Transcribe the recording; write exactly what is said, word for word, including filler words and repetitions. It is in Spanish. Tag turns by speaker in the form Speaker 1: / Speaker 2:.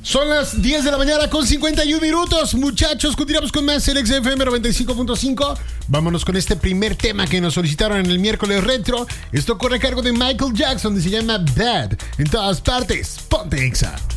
Speaker 1: Son las diez de la mañana con cincuenta y uno minutos. Muchachos, continuamos con más el X F M noventa y cinco punto cinco. Vámonos con este primer tema que nos solicitaron en el miércoles retro. Esto corre a cargo de Michael Jackson y se llama Bad. En todas partes, ponte Exa.